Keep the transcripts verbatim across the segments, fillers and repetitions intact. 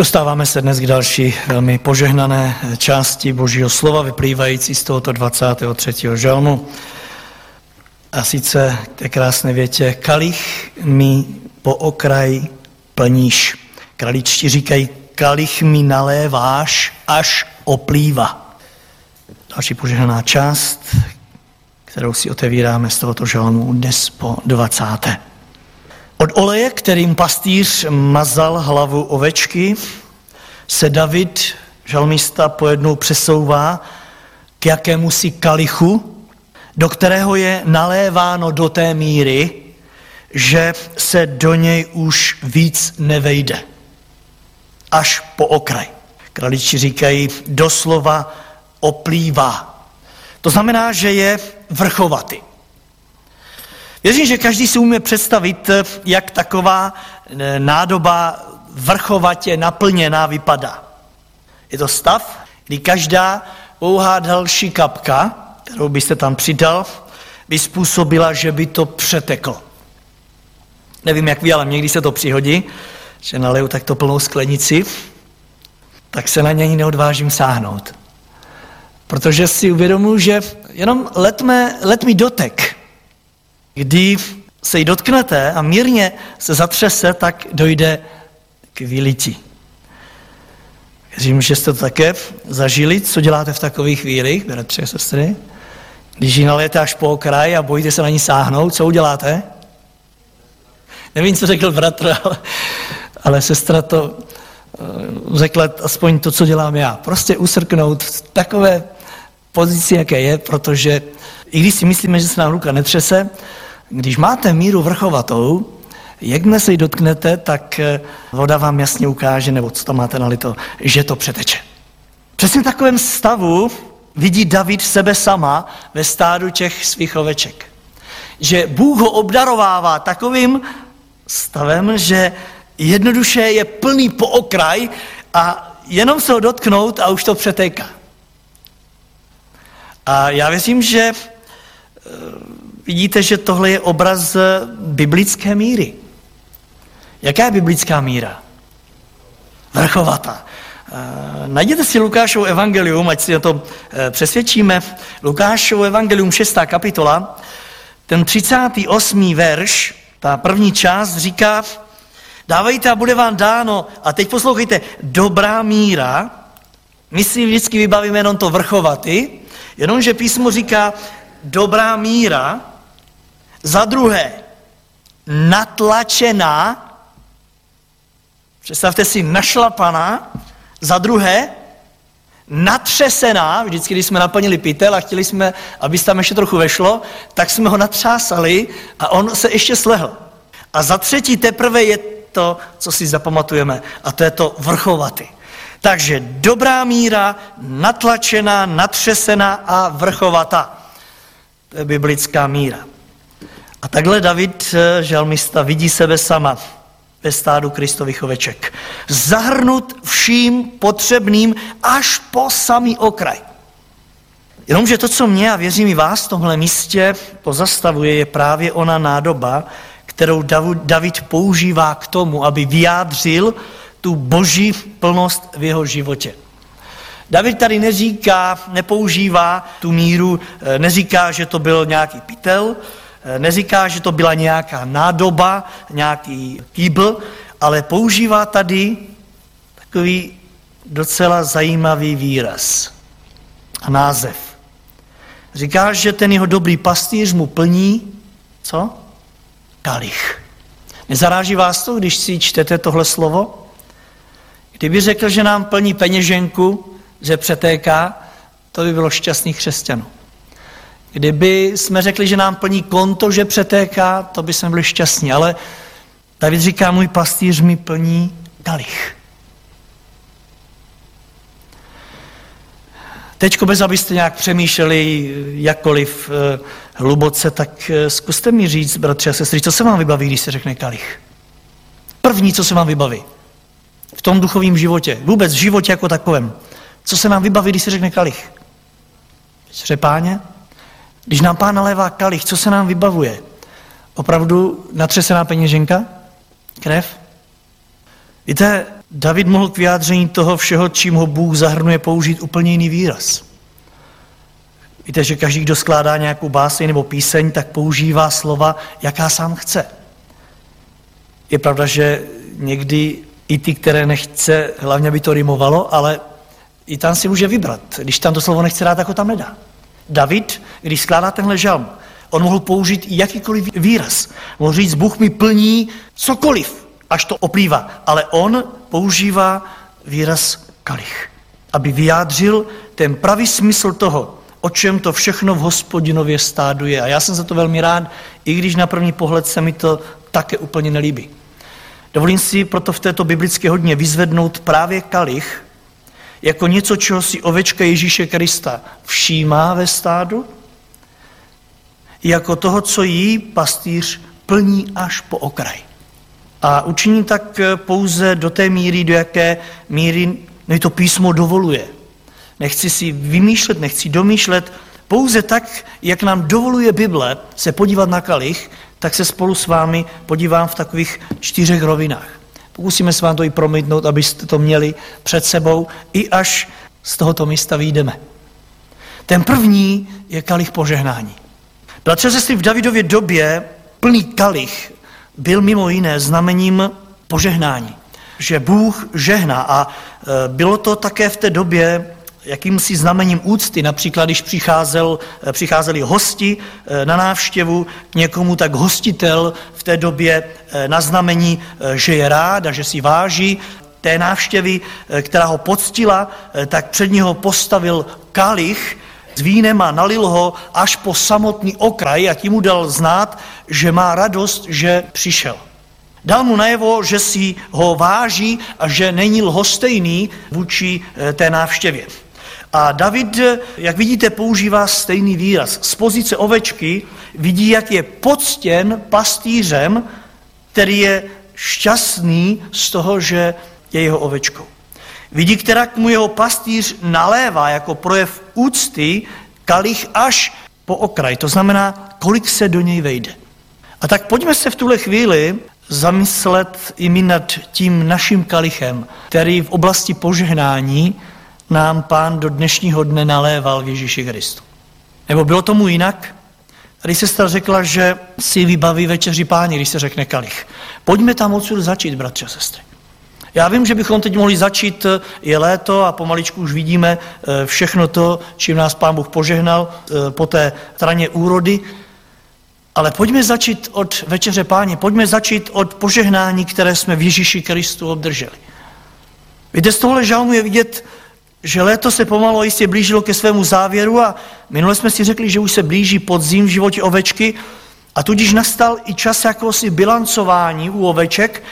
Dostáváme se dnes k další velmi požehnané části Božího slova, vyplývající z tohoto dvacátého třetího žalmu. A sice k té krásné větě: kalich mi po okraj plníš. Kraličtí říkají: kalich mi naléváš, až oplývá. Další požehnaná část, kterou si otevíráme z tohoto žalmu dnes po dvacáté. Od oleje, kterým pastýř mazal hlavu ovečky, se David, žalmista, pojednou přesouvá k jakémusi kalichu, do kterého je naléváno do té míry, že se do něj už víc nevejde. Až po okraj. Kraličtí říkají, doslova oplývá. To znamená, že je vrchovatý. Věřím, že každý si umí představit, jak taková nádoba vrchovatě naplněná vypadá. Je to stav, kdy každá pouhá další kapka, kterou byste tam přidal, by způsobila, že by to přeteklo. Nevím, jak vy, ale někdy se to přihodí, že naleju takto plnou sklenici, tak se na něj neodvážím sáhnout. Protože si uvědomuji, že jenom letme, letmý dotek, kdy se jí dotknete a mírně se zatřese, tak dojde k vylití. Věřím, že jste to také zažili. Co děláte v takových chvílích, bratři a sestry? Když ji nalijete až po okraj a bojíte se na ní sáhnout, co uděláte? Nevím, co řekl bratr, ale, ale sestra to řekla aspoň to, co dělám já. Prostě usrknout v takové pozici, jaké je, protože i když si myslíme, že se nám ruka netřese, když máte míru vrchovatou, jakmile se jí dotknete, tak voda vám jasně ukáže, nebo co tam máte nalito, že to přeteče. Přesně v takovém stavu vidí David sebe sama ve stádu těch svých oveček. Že Bůh ho obdarovává takovým stavem, že jednoduše je plný po okraj a jenom se ho dotknout a už to přetéká. A já věřím, že vidíte, že tohle je obraz biblické míry. Jaká je biblická míra? Vrchovatá. Najděte si Lukášovo evangelium, ať si na to přesvědčíme. Lukášovo evangelium, šestá kapitola, ten třicátý osmý verš, ta první část říká: dávejte a bude vám dáno, a teď poslouchejte, dobrá míra. My si vždycky vybavíme jenom to vrchovatý, jenomže písmo říká dobrá míra, za druhé natlačená, představte si našlapaná, za druhé natřesená, vždycky, když jsme naplnili pytel a chtěli jsme, aby se tam ještě trochu vešlo, tak jsme ho natřásali a on se ještě slehl. A za třetí teprve je to, co si zapamatujeme, a to je to vrchovatý. Takže dobrá míra, natlačená, natřesená a vrchovatá. To je biblická míra. A takhle David, žalmista, vidí sebe sama ve stádu Kristových oveček. Zahrnut vším potřebným až po samý okraj. Jenomže to, co mě a věřím i vás v tomhle místě pozastavuje, je právě ona nádoba, kterou David používá k tomu, aby vyjádřil tu boží plnost v jeho životě. David tady neříká, nepoužívá tu míru, neříká, že to byl nějaký pytel, neříká, že to byla nějaká nádoba, nějaký kýbl, ale používá tady takový docela zajímavý výraz a název. Říká, že ten jeho dobrý pastýř mu plní, co? Kalich. Nezaráží vás to, když si čtete tohle slovo? Kdyby řekl, že nám plní peněženku, že přetéká, to by bylo šťastných křesťanů. Kdyby jsme řekli, že nám plní konto, že přetéká, to by jsme byli šťastní. Ale David říká, můj pastýř mi plní kalich. Teďko bez abyste nějak přemýšleli jakkoliv hluboce, tak zkuste mi říct, bratři a sestry, co se vám vybaví, když se řekne kalich? První, co se vám vybaví v tom duchovním životě, vůbec v životě jako takovém. Co se nám vybaví, když se řekne kalich? Řepáně? Když nám Pán nalévá kalich, co se nám vybavuje? Opravdu natřesená peněženka? Krev? Víte, David mohl k vyjádření toho všeho, čím ho Bůh zahrnuje, použít úplně jiný výraz. Víte, že každý, kdo skládá nějakou báseň nebo píseň, tak používá slova, jaká sám chce. Je pravda, že někdy i ty, které nechce, hlavně aby to rimovalo, ale i tam si může vybrat. Když tam to slovo nechce dát, tak ho tam nedá. David, když skládá tenhle žalm, on mohl použít i jakýkoliv výraz. Mohl říct, Bůh mi plní cokoliv, až to oplývá. Ale on používá výraz kalich, aby vyjádřil ten pravý smysl toho, o čem to všechno v Hospodinově stádu je. A já jsem za to velmi rád, i když na první pohled se mi to také úplně nelíbí. Dovolím si proto v této biblické hodině vyzvednout právě kalich jako něco, čeho si ovečka Ježíše Krista všímá ve stádu, jako toho, co jí pastýř plní až po okraj. A učiní tak pouze do té míry, do jaké míry no to písmo dovoluje. Nechci si vymýšlet, nechci domýšlet, pouze tak, jak nám dovoluje Bible se podívat na kalich, tak se spolu s vámi podívám v takových čtyřech rovinách. Pokusíme se vám to i promítnout, abyste to měli před sebou, i až z tohoto místa vyjdeme. Ten první je kalich požehnání. Bratři a sestry, v Davidově době plný kalich byl mimo jiné znamením požehnání. Že Bůh žehná a bylo to také v té době jakýmsi znamením úcty. Například, když přicházel, přicházeli hosti na návštěvu k někomu, tak hostitel v té době na znamení, že je rád a že si váží té návštěvy, která ho poctila, tak před něho postavil kalich s vínem a nalil ho až po samotný okraj a tím mu dal znát, že má radost, že přišel. Dal mu najevo, že si ho váží a že není lhostejný vůči té návštěvě. A David, jak vidíte, používá stejný výraz. Z pozice ovečky vidí, jak je poctěn pastýřem, který je šťastný z toho, že je jeho ovečkou. Vidí, která mu jeho pastýř nalévá jako projev úcty kalich až po okraj. To znamená, kolik se do něj vejde. A tak pojďme se v tuhle chvíli zamyslet i my nad tím naším kalichem, který v oblasti požehnání nám Pán do dnešního dne naléval v Ježíši Kristu. Nebo bylo tomu jinak? Tady sestra řekla, že si vybaví večeři Páni, když se řekne kalich. Pojďme tam odsud začít, bratři a sestry. Já vím, že bychom teď mohli začít, je léto a pomaličku už vidíme všechno to, čím nás Pán Bůh požehnal po té straně úrody, ale pojďme začít od večeře Páni, pojďme začít od požehnání, které jsme v Ježíši Kristu obdrželi. Víte, z tohle žalmu je vidět, že léto se pomalu jistě blížilo ke svému závěru a minule jsme si řekli, že už se blíží podzim v životě ovečky a tudíž nastal i čas jakéhosi bilancování u oveček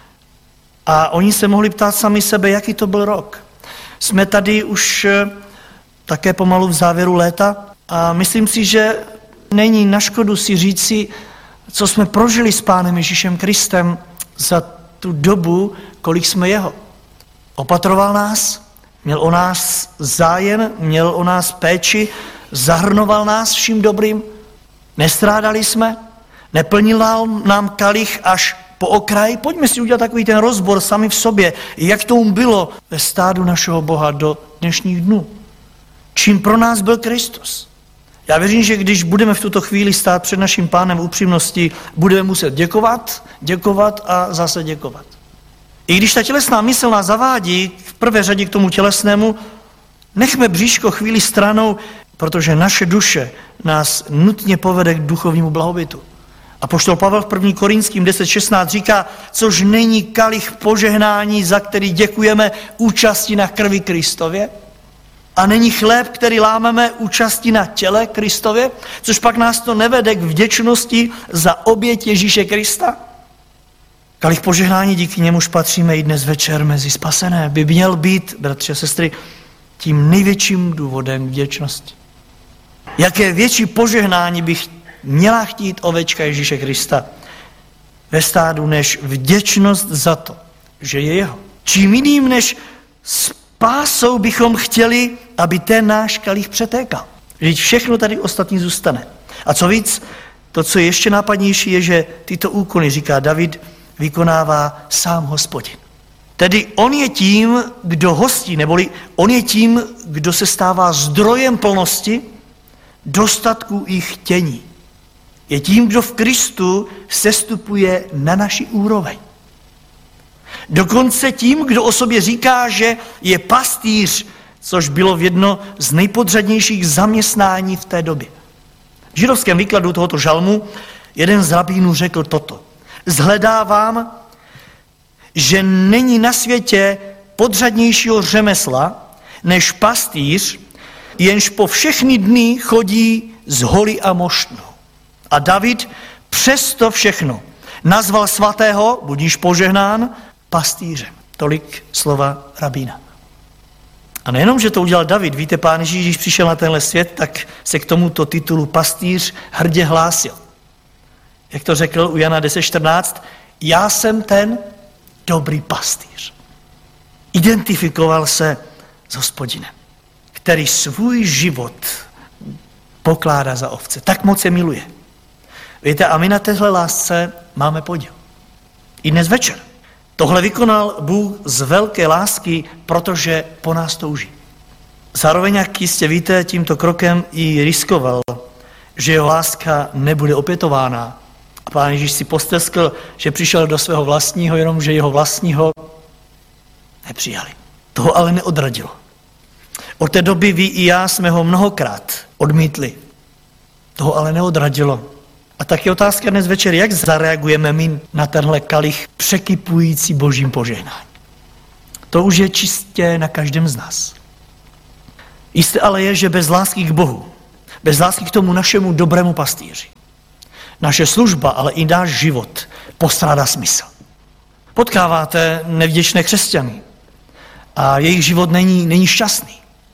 a oni se mohli ptát sami sebe, jaký to byl rok. Jsme tady už také pomalu v závěru léta a myslím si, že není na škodu si říci, co jsme prožili s Pánem Ježíšem Kristem za tu dobu, kolik jsme jeho. Opatroval nás, měl o nás zájem, měl o nás péči, zahrnoval nás vším dobrým, nestrádali jsme, neplnil nám kalich až po okraj. Pojďme si udělat takový ten rozbor sami v sobě, jak tomu bylo ve stádu našeho Boha do dnešních dnů. Čím pro nás byl Kristus. Já věřím, že když budeme v tuto chvíli stát před naším Pánem v upřímnosti, budeme muset děkovat, děkovat a zase děkovat. I když ta tělesná mysl nás zavádí v prvé řadě k tomu tělesnému, nechme bříško chvíli stranou, protože naše duše nás nutně povede k duchovnímu blahobytu. Apoštol Pavel v první Korinským deset šestnáct říká, což není kalich požehnání, za který děkujeme, účasti na krvi Kristově, a není chléb, který lámeme, účasti na těle Kristově, což pak nás to nevede k vděčnosti za oběť Ježíše Krista. Kalich požehnání, díky němuž patříme i dnes večer mezi spasené, by měl být, bratři a sestry, tím největším důvodem vděčnosti. Jaké větší požehnání bych měla chtít ovečka Ježíše Krista ve stádu, než vděčnost za to, že je jeho. Čím jiným než spásou bychom chtěli, aby ten náš kalich přetékal. Vždyť všechno tady ostatní zůstane. A co víc, to, co je ještě nápadnější, je, že tyto úkony, říká David, vykonává sám Hospodin. Tedy on je tím, kdo hostí, neboli on je tím, kdo se stává zdrojem plnosti, dostatku i chtění. Je tím, kdo v Kristu sestupuje na naši úroveň. Dokonce tím, kdo o sobě říká, že je pastýř, což bylo v jedno z nejpodřadnějších zaměstnání v té době. V židovském výkladu tohoto žalmu jeden z rabínů řekl toto. Zhledávám, že není na světě podřadnějšího řemesla, než pastýř, jenž po všechny dny chodí z holy a moštnou. A David přesto všechno nazval svatého, budíš požehnán, pastýřem. Tolik slova rabína. A nejenom, že to udělal David, víte, Pán Ježíš, když přišel na tenhle svět, tak se k tomuto titulu pastýř hrdě hlásil. Jak to řekl u Jana deset čtrnáct, já jsem ten dobrý pastýř. Identifikoval se s Hospodinem, který svůj život pokládá za ovce. Tak moc se miluje. Víte, a my na téhle lásce máme podíl. I dnes večer. Tohle vykonal Bůh z velké lásky, protože po nás touží. Zároveň, jak jistě víte, tímto krokem i riskoval, že jeho láska nebude opětována. A Pán Ježíš si posteskl, že přišel do svého vlastního, jenomže jeho vlastního nepřijali. Toho ale neodradilo. Od té doby vy i já jsme ho mnohokrát odmítli. Toho ale neodradilo. A tak je otázka dnes večer, jak zareagujeme my na tenhle kalich překypující božím požehnání. To už je čistě na každém z nás. Jisté ale je, že bez lásky k Bohu, bez lásky k tomu našemu dobrému pastýři, naše služba, ale i náš život postrádá smysl. Potkáváte nevděčné křesťany a jejich život není, není šťastný.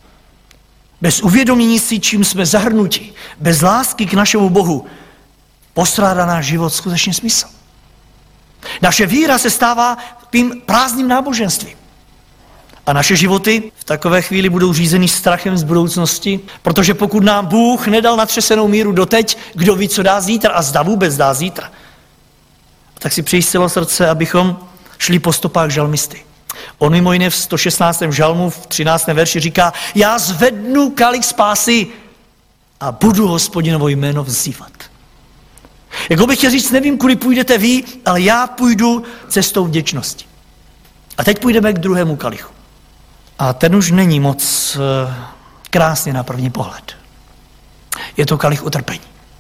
Bez uvědomění si, čím jsme zahrnuti, bez lásky k našemu Bohu, postrádá náš život skutečně smysl. Naše víra se stává tím prázdným náboženstvím. A naše životy v takové chvíli budou řízeny strachem z budoucnosti, protože pokud nám Bůh nedal natřesenou míru doteď, kdo ví, co dá zítra a zda vůbec dá zítra. Tak si přeji z celého srdce, abychom šli po stopách žalmisty. On mimo jiné v sto šestnáctém žalmu v třináctém verši říká, já zvednu kalich spásy a budu Hospodinovo jméno vzývat. Jako bych chtěl říct, nevím, kudy půjdete vy, ale já půjdu cestou vděčnosti. A teď půjdeme k druhému kalichu. A ten už není moc krásně na první pohled. Je to kalich utrpení.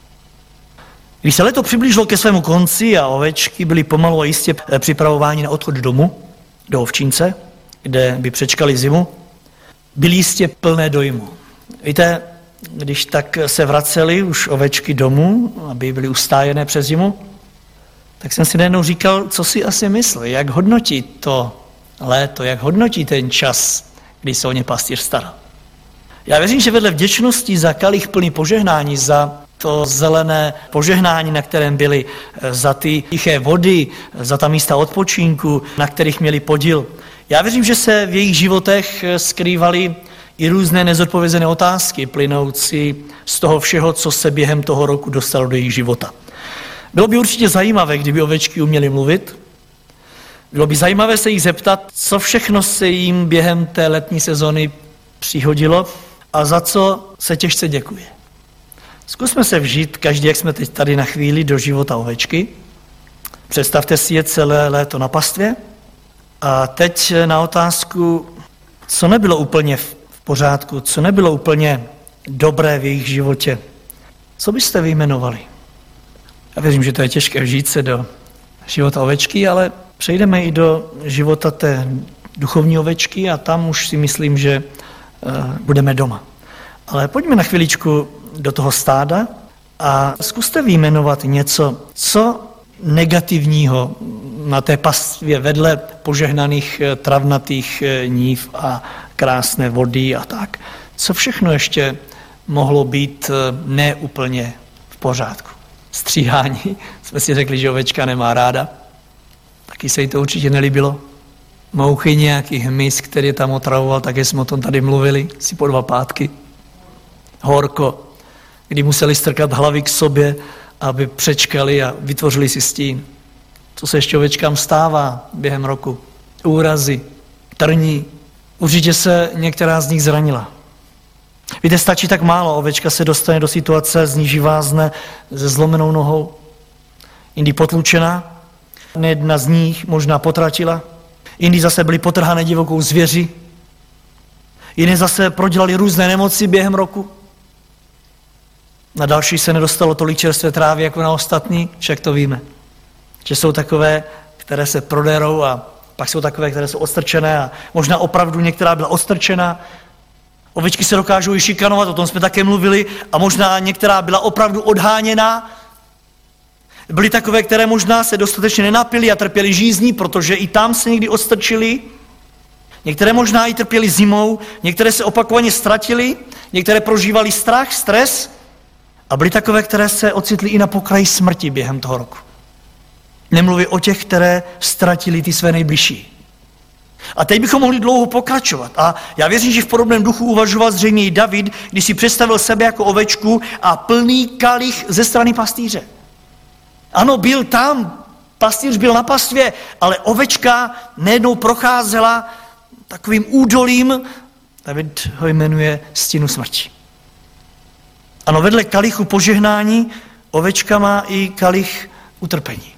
Když se leto přiblížilo ke svému konci a ovečky byly pomalu a jistě připravováni na odchod domů, do ovčince, kde by přečkali zimu, byly jistě plné dojmu. Víte, když tak se vraceli už ovečky domů, aby byly ustájené přes zimu, tak jsem si najednou říkal, co si asi myslí, jak hodnotí to léto, jak hodnotí ten čas, kdy se o ně pastýř staral. Já věřím, že vedle vděčnosti za kalich plný požehnání, za to zelené požehnání, na kterém byly, za ty tiché vody, za ta místa odpočinku, na kterých měli podíl. Já věřím, že se v jejich životech skrývaly i různé nezodpovězené otázky, plynoucí z toho všeho, co se během toho roku dostalo do jejich života. Bylo by určitě zajímavé, kdyby ovečky uměly mluvit. Bylo by zajímavé se jich zeptat, co všechno se jim během té letní sezony přihodilo a za co se těžce děkuje. Zkusme se vžít, každý, jak jsme teď tady na chvíli, do života ovečky. Představte si je celé léto na pastvě a teď na otázku, co nebylo úplně v pořádku, co nebylo úplně dobré v jejich životě. Co byste vyjmenovali? Já věřím, že to je těžké vžít se do života ovečky, ale přejdeme i do života té duchovní ovečky a tam už si myslím, že uh, budeme doma. Ale pojďme na chviličku do toho stáda a zkuste vyjmenovat něco, co negativního na té pastvě vedle požehnaných travnatých nív a krásné vody a tak. Co všechno ještě mohlo být neúplně v pořádku? Stříhání. Jsme si řekli, že ovečka nemá ráda. Taky se jí to určitě nelíbilo. Mouchy, nějaký hmyz, který je tam otravoval, také jsme o tom tady mluvili, si po dva pátky. Horko, kdy museli strkat hlavy k sobě, aby přečkali a vytvořili si stín. Co se ještě ovečkám stává během roku? úrazy, trní. Určitě se některá z nich zranila. Víte, stačí tak málo, ovečka se dostane do situace, z níž vázne se zlomenou nohou, jindy potlučená, jedna z nich možná potratila, jindy zase byly potrhané divokou zvěři, jiné zase prodělali různé nemoci během roku. Na další se nedostalo tolik čerstvé trávy jako na ostatní, však to víme. Že jsou takové, které se proderou a pak jsou takové, které jsou odstrčené a možná opravdu některá byla odstrčena. Ovečky se dokážou i šikanovat, o tom jsme také mluvili, a možná některá byla opravdu odháněná. Byly takové, které možná se dostatečně nenapily a trpěly žízní, protože i tam se někdy odstrčily. Některé možná i trpěly zimou, některé se opakovaně ztratily, některé prožívali strach, stres a byly takové, které se ocitly i na pokraji smrti během toho roku. Nemluví o těch, které ztratili ty své nejbližší. A teď bychom mohli dlouho pokračovat. A já věřím, že v podobném duchu uvažoval zřejmě i David, když si představil sebe jako ovečku a plný kalich ze strany pastýře. Ano, byl tam, pastýř byl na pastvě, ale ovečka najednou procházela takovým údolím, David ho jmenuje stínu smrti. Ano, vedle kalichu požehnání ovečka má i kalich utrpení.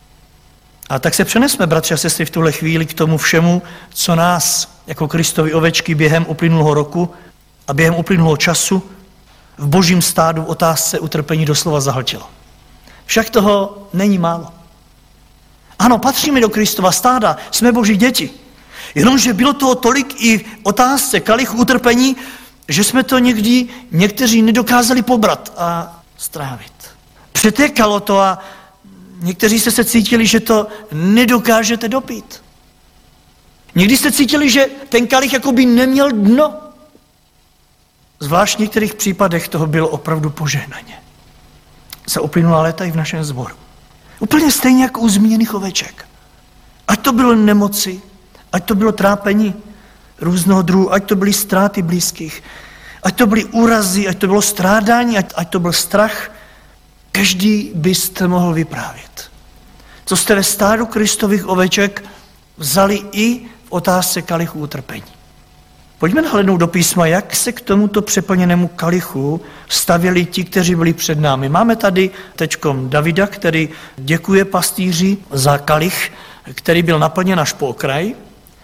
A tak se přenesme, bratři a sestry, v tuhle chvíli k tomu všemu, co nás jako Kristovi ovečky během uplynulého roku a během uplynulého času v božím stádu v otázce utrpení doslova zahltilo. Však toho není málo. Ano, patříme do Kristova stáda, jsme boží děti. Jenomže bylo toho tolik i v otázce kalichu utrpení, že jsme to někdy někteří nedokázali pobrat a strávit. Přetékalo to a někteří jste se cítili, že to nedokážete dopít. Někdy jste cítili, že ten kalich jakoby neměl dno. Zvlášť v některých případech toho bylo opravdu požehnaně. Za uplynulá léta i v našem sboru. Úplně stejně jako u zmíněných oveček. Ať to bylo nemoci, ať to bylo trápení různého druhu, ať to byly ztráty blízkých, ať to byly úrazy, ať to bylo strádání, ať, ať to byl strach, každý byste mohl vyprávět. Co jste ve stádu Kristových oveček vzali i v otázce kalichu utrpení. Pojďme nahlédnout do písma, jak se k tomuto přeplněnému kalichu stavěli ti, kteří byli před námi. Máme tady tečkom Davida, který děkuje pastýři za kalich, který byl naplněn až po okraj.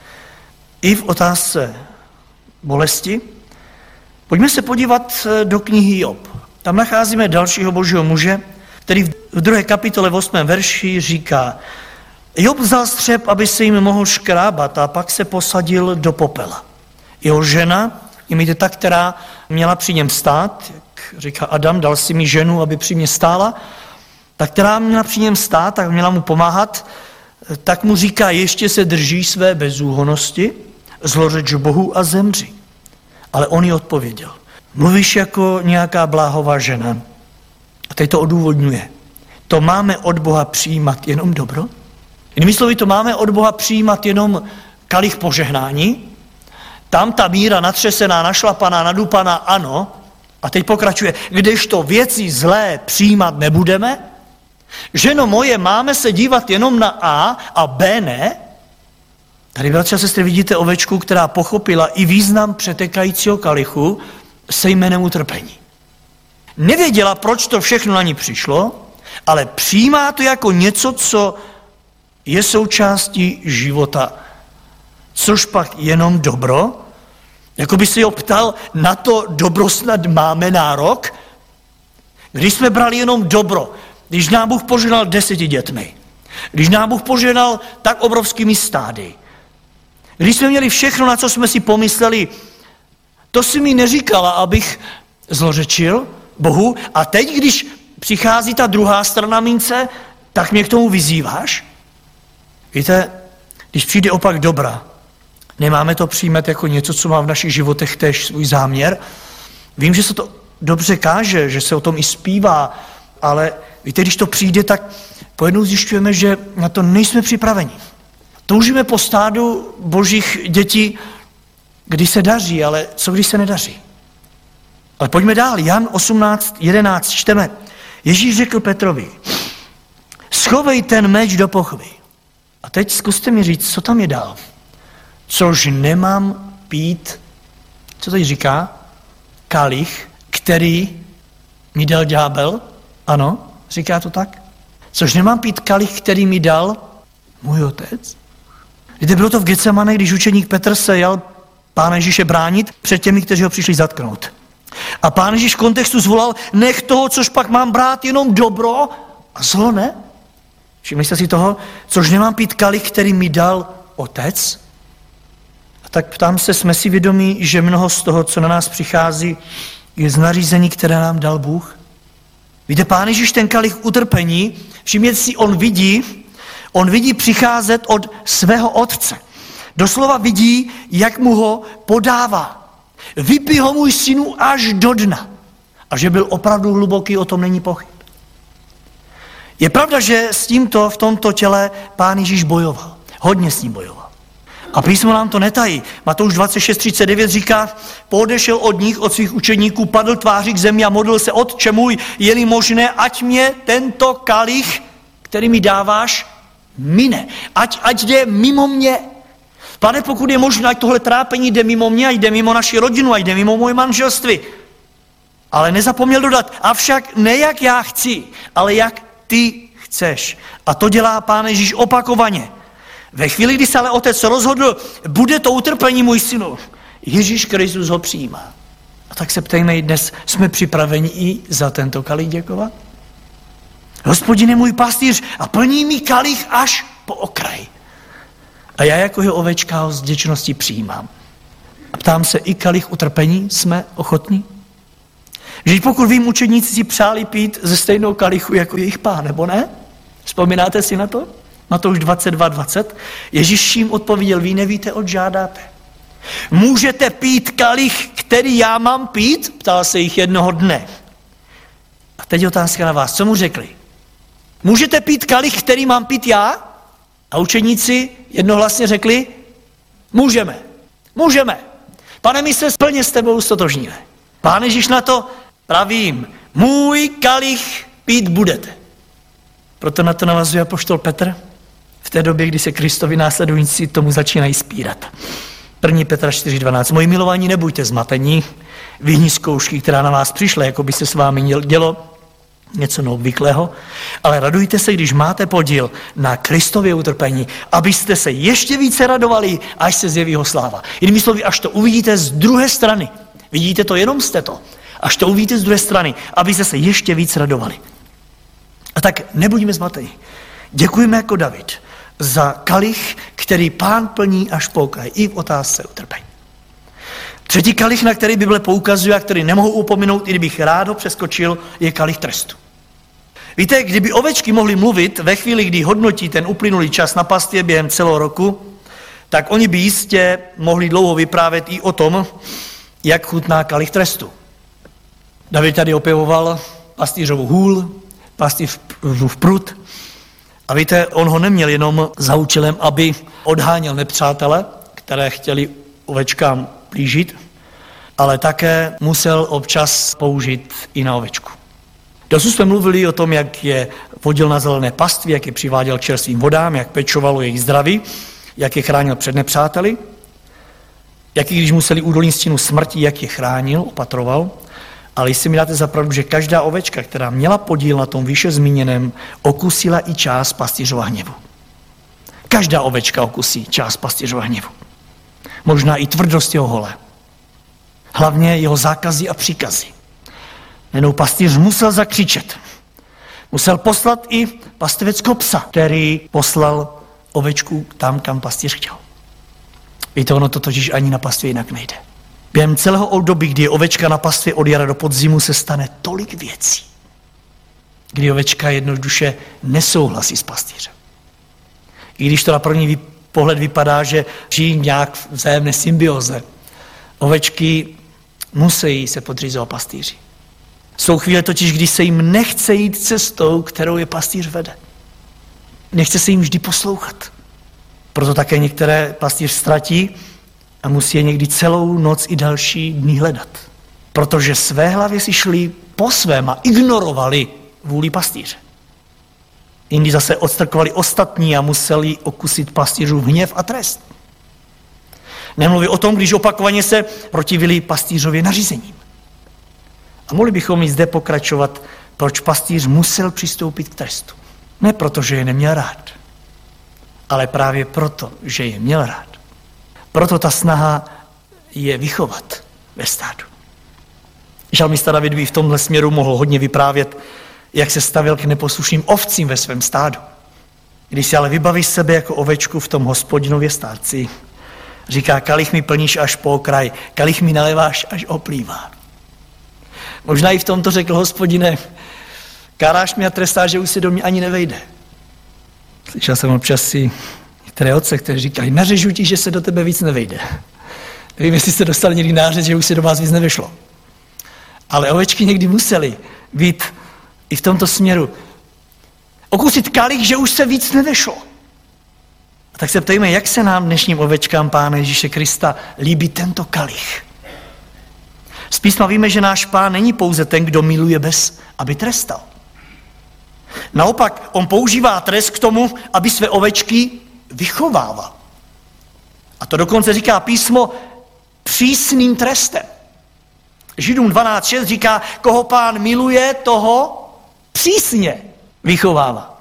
I v otázce bolesti. Pojďme se podívat do knihy Job. Tam nacházíme dalšího božího muže, který v druhé kapitole v osmém verši říká: Job vzal střep, aby se jim mohl škrábat, a pak se posadil do popela. Jeho žena, je ta, která měla při něm stát, jak říká Adam, dal si mi ženu, aby při mě stála, ta, která měla při něm stát, tak měla mu pomáhat, tak mu říká: ještě se drží své bezúhonnosti, zlořeč Bohu a zemři. Ale on jí odpověděl: mluvíš jako nějaká bláhová žena. A teď to odůvodňuje. To máme od Boha přijímat jenom dobro? Jinými slovy, to máme od Boha přijímat jenom kalich požehnání? Tam ta míra natřesená, našlapaná, nadupaná, ano. A teď pokračuje: kdežto věci zlé přijímat nebudeme? Ženo moje, máme se dívat jenom na A a B ne? Tady, bratři a sestry, vidíte ovečku, která pochopila i význam přetékajícího kalichu se jménem utrpení. Nevěděla, proč to všechno na ní přišlo, ale přijímá to jako něco, co je součástí života. Což pak jenom dobro? Jako by se ho ptal, na to dobro snad máme nárok? Když jsme brali jenom dobro, když nám Bůh požehnal deseti dětmi, když nám Bůh požehnal tak obrovskými stády, když jsme měli všechno, na co jsme si pomysleli, to si mi neříkala, abych zlořečil Bohu, a teď, když přichází ta druhá strana mince, tak mě k tomu vyzýváš? Víte, když přijde opak dobra, nemáme to přijímat jako něco, co má v našich životech též svůj záměr. Vím, že se to dobře káže, že se o tom i zpívá, ale víte, když to přijde, tak pojednou zjišťujeme, že na to nejsme připraveni. Toužíme po stádu božích dětí, kdy se daří, ale co když se nedaří? Ale pojďme dál. Jan osmnáct jedenáct čteme. Ježíš řekl Petrovi: schovej ten meč do pochvy A teď zkuste mi říct, co tam je dál. Což nemám pít, co teď říká? Kalich, který mi dal ďábel. Ano, říká to tak. Což nemám pít kalich, který mi dal můj otec. Víte, bylo to v Getsemane, když učeník Petr se jel Pána Ježíše bránit před těmi, kteří ho přišli zatknout. A Pán Ježíš v kontextu zvolal, nech toho, což pak mám brát, jenom dobro a zlo ne. Všimli jste si toho, což nemám pít kalich, který mi dal otec. A tak ptám se, jsme si vědomí, že mnoho z toho, co na nás přichází, je z nařízení, které nám dal Bůh. Víte, Pán Ježíš ten kalich utrpení, všimněte si, on vidí, on vidí přicházet od svého otce. Doslova vidí, jak mu ho podává. Vypij ho, můj synu, až do dna. A že byl opravdu hluboký, o tom není pochyb. Je pravda, že s tímto v tomto těle Pán Ježíš bojoval. Hodně s ním bojoval. A písmo nám to netají. Matouš dvacet šest třicet devět říká, poodešel od nich, od svých učeníků, padl tváří k zemi a modlil se, Otče můj, je-li možné, ať mě tento kalich, který mi dáváš, mine. Ať, ať jde mimo mě. Pane, pokud je možné, ať tohle trápení jde mimo mě, ať jde mimo naši rodinu, ať jde mimo moje manželství. Ale nezapomněl dodat, avšak ne jak já chci, ale jak ty chceš. A to dělá Pán Ježíš opakovaně. Ve chvíli, kdy se ale otec rozhodl, bude to utrpení, můj synu, Ježíš Kristus ho přijímá. A tak se ptejme, dnes jsme připraveni i za tento kalich děkovat? Hospodin je můj pastýř a plní mi kalich až po okraj. A já jako jeho ovečka ho s vděčností přijímám. A ptám se, i kalich utrpení jsme ochotní? Že pokud vím, učedníci si přáli pít ze stejnou kalichu jako jejich Pán, nebo ne? Vzpomínáte si na to? Matouš dvacet dva dvacet. Ježíš jim odpověděl, vy nevíte, oč žádáte. Můžete pít kalich, který já mám pít? Ptal se jich jednoho dne. A teď otázka na vás, co mu řekli? Můžete pít kalich, který mám pít já? A učeníci jednohlasně řekli, můžeme, můžeme. Pane, my se plně s tebou stotožníme. Pán Ježíš na to, pravím, můj kalich pít budete. Proto na to navazuje apoštol Petr v té době, kdy se Kristovi následovníci tomu začínají spírat. první Petra čtyři dvanáct. Moji milovaní, nebujte zmatení, vyhní zkoušky, která na vás přišla, jako by se s vámi dělo něco neobvyklého, ale radujte se, když máte podíl na Kristově utrpení, abyste se ještě více radovali, až se zjeví jeho sláva. Jinými slovy, až to uvidíte z druhé strany. Vidíte to jenom z této. Až to uvidíte z druhé strany, abyste se ještě víc radovali. A tak nebuďme zmateni. Děkujeme jako David za kalich, který Pán plní až po okraj, i v otázce utrpení. Třetí kalich, na který Bible poukazuje a který nemohu upominout, i kdybych rád ho přeskočil, je kalich trestu. Víte, kdyby ovečky mohly mluvit ve chvíli, kdy hodnotí ten uplynulý čas na pastvě během celého roku, tak oni by jistě mohli dlouho vyprávět i o tom, jak chutná kalich trestu. David tady opěvoval pastýřovu hůl, pastýřův prut. A víte, on ho neměl jenom za účelem, aby odháněl nepřátele, které chtěli ovečkám plížit, ale také musel občas použít i na ovečku. Dosud jsme mluvili o tom, jak je vodil na zelené pastvě, jak je přiváděl k čerstvým vodám, jak pečovalo jejich zdraví, jak je chránil před nepřáteli, jak i když museli údolní stínu smrti, jak je chránil, opatroval. Ale jestli mi dáte za pravdu, že každá ovečka, která měla podíl na tom výše zmíněném, okusila i část pastýřova hněvu. Každá ovečka okusí část pastýřova hněvu. Možná i tvrdost jeho hole. Hlavně jeho zákazy a příkazy. Jednou pastýř musel zakřičet. Musel poslat i pasteveckého psa, který poslal ovečku tam, kam pastýř chtěl. Víte, ono to totiž ani na pastvě jinak nejde. Během celého období, kdy je ovečka na pastvě od jara do podzimu, se stane tolik věcí, kdy ovečka jednoduše nesouhlasí s pastýřem. I když to na první pohled vypadá, že žijí nějak v vzájemné symbioze, ovečky musí se podřízovat pastýři. Jsou chvíle totiž, kdy se jim nechce jít cestou, kterou je pastýř vede. Nechce se jim vždy poslouchat. Proto také některé pastýř ztratí a musí je někdy celou noc i další dny hledat. Protože své hlavě si šli po svém a ignorovali vůli pastýře. Jindy zase odstrkovali ostatní a museli okusit pastýřův hněv a trest. Nemluví o tom, když opakovaně se protivili pastýřově nařízením. A mohli bychom i zde pokračovat, proč pastýř musel přistoupit k trestu. Ne proto, že je neměl rád, ale právě proto, že je měl rád. Proto ta snaha je vychovat ve stádu. Žalmista David by v tomhle směru mohl hodně vyprávět, jak se stavěl k neposlušným ovcím ve svém stádu. Když si ale vybaví sebe jako ovečku v tom Hospodinově stárci, říká, kalich mi plníš až po okraj, kalich mi naleváš až oplývá. Možná i v tomto řekl Hospodine, káráš mi a trestáš, že už si do mě ani nevejde. Slyšel jsem občas si některé otce, kteří říkají, nařežu ti, že se do tebe víc nevejde. Nevím, jestli jste dostali někdy nářez, že už se do vás víc nevyšlo. Ale ovečky někdy museli být i v tomto směru. Okusit kalich, že už se víc nevešlo. A tak se ptejme, jak se nám dnešním ovečkám Pána Ježíše Krista líbí tento kalich. Z písma víme, že náš Pán není pouze ten, kdo miluje bez, aby trestal. Naopak, on používá trest k tomu, aby své ovečky vychovával. A to dokonce říká písmo přísným trestem. Židům dvanáct šest říká, koho Pán miluje, toho přísně vychovává.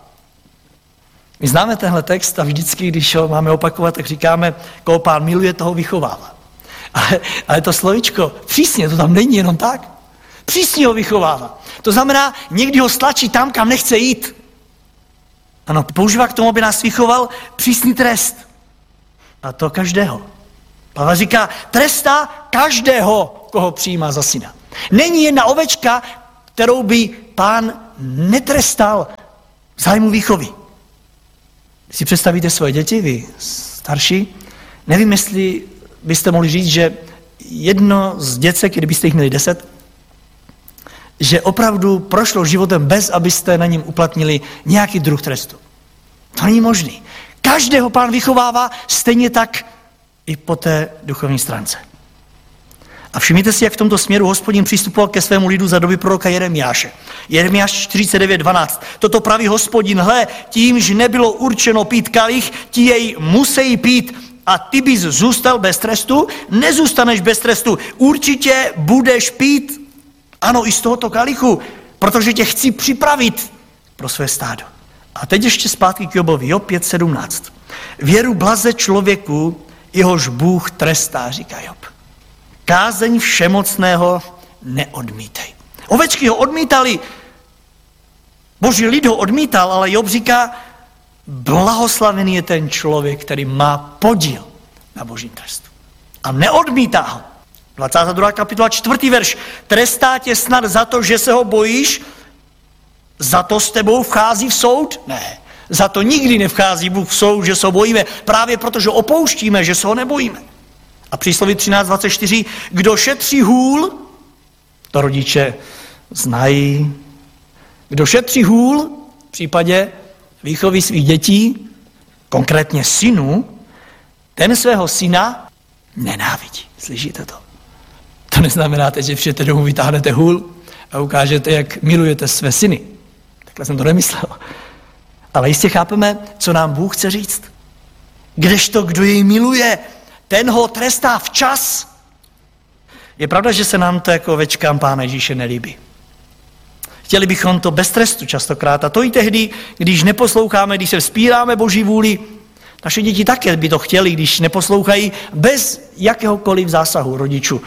My známe tenhle text a vždycky, když ho máme opakovat, tak říkáme, koho Pán miluje, toho vychovává. Ale, ale to slovíčko přísně, to tam není jenom tak. Přísně ho vychovává. To znamená, někdy ho stlačí tam, kam nechce jít. Ano, používá k tomu, aby nás vychoval přísný trest. A to každého. Pavel říká, trestá každého, koho přijímá za syna. Není jedna ovečka, kterou by Pán netrestal v zájmu výchovy. Když si představíte svoje děti, vy starší, nevím, jestli byste mohli říct, že jedno z děcek, kdybyste jich měli deset, že opravdu prošlo životem bez, abyste na něm uplatnili nějaký druh trestu. To není možný. Každého Pán vychovává stejně tak i po té duchovní stránce. A všimněte si, jak v tomto směru Hospodin přistupoval ke svému lidu za doby proroka Jeremiáše. Jeremiáš čtyřicet devět dvanáct. Toto praví Hospodin, hle, tím, že nebylo určeno pít kalich, ti jej musí pít a ty bys zůstal bez trestu, nezůstaneš bez trestu. Určitě budeš pít, ano, i z tohoto kalichu, protože tě chci připravit pro své stádo. A teď ještě zpátky k Jobovi, Job pět sedmnáct. Věru blaze člověku, jehož Bůh trestá, říká Job. Kázeň všemocného neodmítej. Ovečky ho odmítali, boží lid ho odmítal, ale Job říká, blahoslavený je ten člověk, který má podíl na božím trestu. A neodmítá ho. dvacátá druhá kapitola, čtvrtý verš. Trestá tě snad za to, že se ho bojíš? Za to s tebou vchází v soud? Ne. Za to nikdy nevchází Bůh v soud, že se ho bojíme. Právě protože opouštíme, že se ho nebojíme. A přísloví třináct dvacet čtyři. Kdo šetří hůl, to rodiče znají. Kdo šetří hůl, v případě výchovy svých dětí, konkrétně synů, ten svého syna nenávidí. Slyšíte to? To neznamená, že všete domů vytáhnete hůl a ukážete, jak milujete své syny. Takhle jsem to nemyslel. Ale jistě chápeme, co nám Bůh chce říct. Kdežto, kdo jej miluje, ten ho trestá včas. Je pravda, že se nám to jako ovečkám Pána Ježíše nelíbí. Chtěli bychom to bez trestu častokrát. A to i tehdy, když neposloucháme, když se vzpíráme Boží vůli. Naše děti také by to chtěli, když neposlouchají bez jakéhokoliv zásahu rodičů.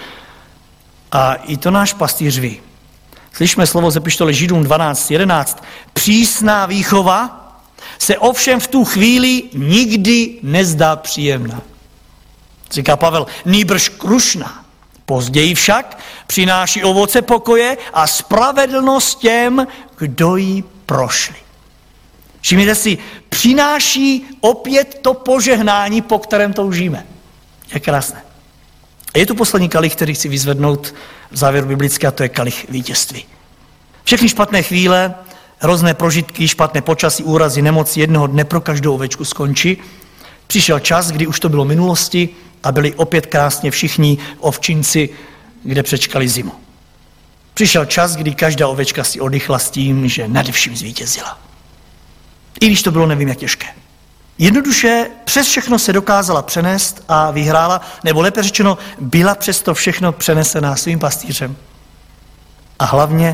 A i to náš pastýř ví. Slyšme slovo z epištoly Židům dvanáct jedenáct. Přísná výchova se ovšem v tu chvíli nikdy nezdá příjemná. Říká Pavel, nýbrž krušná. Později však přináší ovoce pokoje a spravedlnost těm, kdo ji prošli. Všimněte si, přináší opět to požehnání, po kterém toužíme. Je krásné. A je tu poslední kalich, který chci vyzvednout v závěru biblické, a to je kalich vítězství. Všechny špatné chvíle, hrozné prožitky, špatné počasí, úrazy, nemoci jednoho dne pro každou ovečku skončí. Přišel čas, kdy už to bylo minulosti a byli opět krásně všichni ovčinci, kde přečkali zimu. Přišel čas, kdy každá ovečka si oddychla s tím, že nade vším zvítězila. I když to bylo nevím jak těžké. Jednoduše přes všechno se dokázala přenést a vyhrála, nebo lépe řečeno, byla přes to všechno přenesená svým pastýřem. A hlavně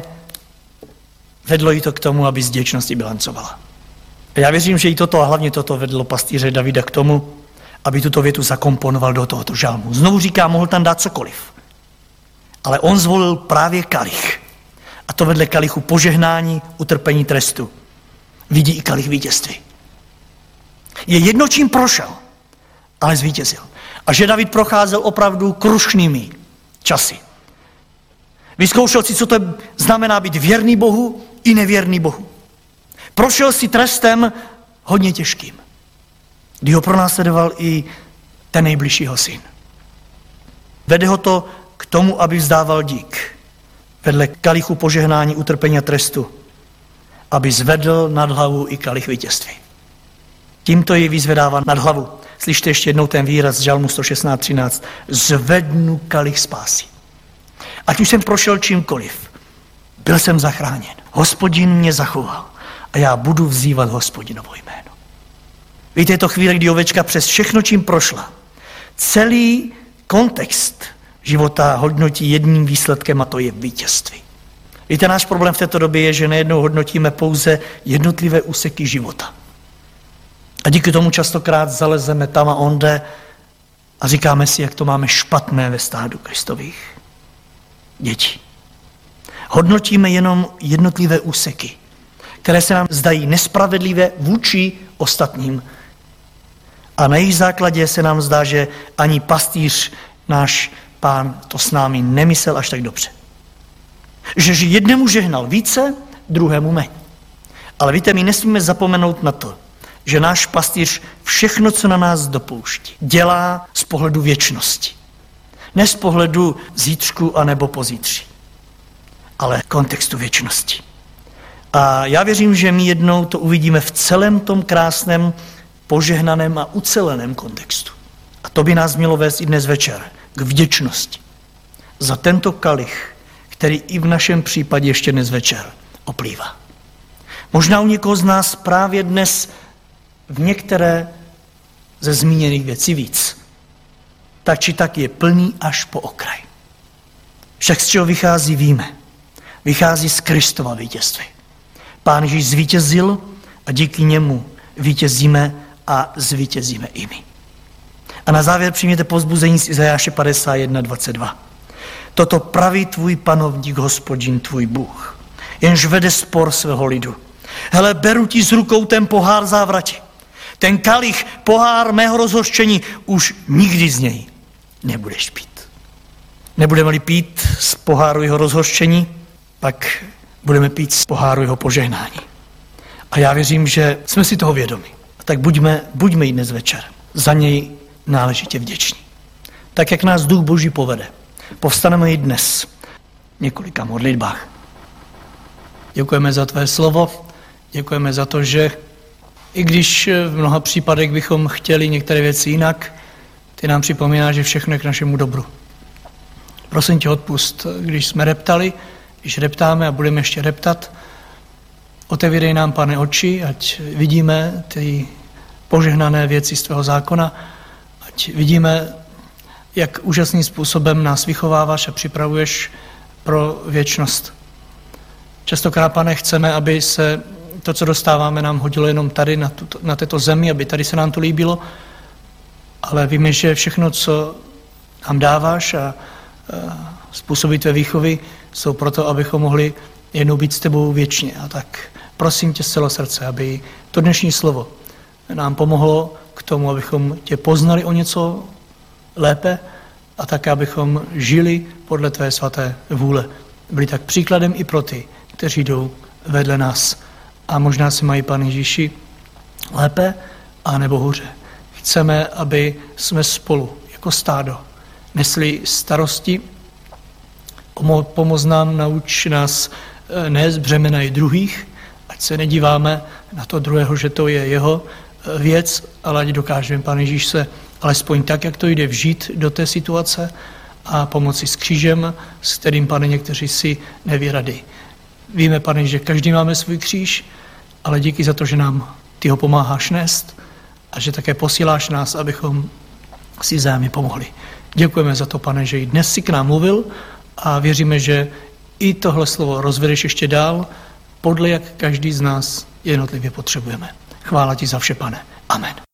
vedlo jí to k tomu, aby z vděčnosti bilancovala. A já věřím, že i toto a hlavně toto vedlo pastýře Davida k tomu, aby tuto větu zakomponoval do tohoto žalmu. Znovu říká, mohl tam dát cokoliv. Ale on zvolil právě kalich. A to vedle kalichu požehnání, utrpení, trestu. Vidí i kalich vítězství. Je jedno, čím prošel, ale zvítězil. A že David procházel opravdu krušnými časy. Vyzkoušel si, co to znamená být věrný Bohu i nevěrný Bohu. Prošel si trestem hodně těžkým, kdy ho pronásledoval i ten nejbližšího syn. Vede ho to k tomu, aby vzdával dík. Vedle kalichu požehnání, utrpení a trestu, aby zvedl nad hlavu i kalich vítězství. Tímto ji vyzvedává nad hlavu. Slyšte ještě jednou ten výraz z žalmu sto šestnáct třináct. Zvednu kalich spásy. Ať už jsem prošel čímkoliv, byl jsem zachráněn. Hospodin mě zachoval a já budu vzývat Hospodinovo jméno. Víte, je to chvíle, kdy ovečka přes všechno, čím prošla, celý kontext života hodnotí jedním výsledkem a to je vítězství. Víte, náš problém v této době je, že nejednou hodnotíme pouze jednotlivé úseky života. A díky tomu častokrát zalezeme tam a onde a říkáme si, jak to máme špatné ve stádu Kristových dětí. Hodnotíme jenom jednotlivé úseky, které se nám zdají nespravedlivé vůči ostatním. A na jejich základě se nám zdá, že ani pastýř, náš Pán, to s námi nemyslel až tak dobře. Že jednému žehnal více, druhému méně. Ale víte, my nesmíme zapomenout na to, že náš pastýř všechno, co na nás dopouští, dělá z pohledu věčnosti. Ne z pohledu zítřku anebo pozítří, ale kontextu věčnosti. A já věřím, že my jednou to uvidíme v celém tom krásném, požehnaném a uceleném kontextu. A to by nás mělo vést i dnes večer k vděčnosti za tento kalich, který i v našem případě ještě dnes večer oplývá. Možná u někoho z nás právě dnes v některé ze zmíněných věcí víc. Tak či tak je plný až po okraj. Však z čeho vychází, víme. Vychází z Kristova vítězství. Pán Ježíš zvítězil a díky němu vítězíme a zvítězíme i my. A na závěr přijměte povzbuzení z Izajáše padesát jedna dvacet dva. Toto praví tvůj panovník, Hospodin, tvůj Bůh, jenž vede spor svého lidu. Hele, beru ti z rukou ten pohár závrati. Ten kalich, pohár mého rozhořčení, už nikdy z něj nebudeš pít. Nebudeme-li pít z poháru jeho rozhořčení, pak budeme pít z poháru jeho požehnání. A já věřím, že jsme si toho vědomi. A tak buďme, buďme i dnes večer za něj náležitě vděční. Tak, jak nás Duch Boží povede, povstaneme i dnes v několika modlitbách. Děkujeme za tvé slovo, děkujeme za to, že i když v mnoha případech bychom chtěli některé věci jinak, ty nám připomínáš, že všechno je k našemu dobru. Prosím tě, odpust, když jsme reptali, když reptáme a budeme ještě reptat, otevírej nám, Pane, oči, ať vidíme ty požehnané věci z tvého zákona, ať vidíme, jak úžasným způsobem nás vychováváš a připravuješ pro věčnost. Častokrát, Pane, chceme, aby se to, co dostáváme, nám hodilo jenom tady na, tuto, na této zemi, aby tady se nám to líbilo, ale víme, že všechno, co nám dáváš a, a způsoby tvé výchovy, jsou proto, abychom mohli jednou být s tebou věčně. A tak prosím tě z celého srdce, aby to dnešní slovo nám pomohlo k tomu, abychom tě poznali o něco lépe a také, abychom žili podle tvé svaté vůle. Byli tak příkladem i pro ty, kteří jdou vedle nás. A možná si mají, Pane Ježíši, lépe a nebo hůře. Chceme, aby jsme spolu jako stádo nesli starosti, pomoz nám, nauč nás nést břemena i druhých, ať se nedíváme na to druhého, že to je jeho věc, ale ať dokážeme, Pane Ježíš, se alespoň tak, jak to jde, vžít do té situace a pomoci s křížem, s kterým, Pane, někteří si neví rady. Víme, Pane, že každý máme svůj kříž, ale díky za to, že nám ty ho pomáháš nést a že také posíláš nás, abychom si vzájemně pomohli. Děkujeme za to, Pane, že i dnes si k nám mluvil a věříme, že i tohle slovo rozvedeš ještě dál, podle jak každý z nás jednotlivě potřebujeme. Chvála ti za vše, Pane. Amen.